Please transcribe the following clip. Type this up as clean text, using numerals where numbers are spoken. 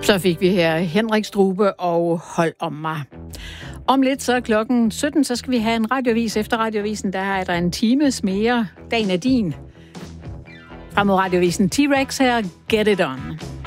Så fik vi her Henrik Strube og Hold om mig. Om lidt så klokken 17, så skal vi have en radioavis. Efter radiovisen, der er der en times mere. Dagen er din. Frem mod radiovisen T-Rex her. Get it on.